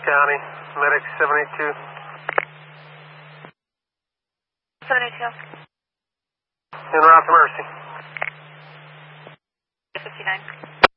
County, medic 782. 782. En route to Mercy. 59.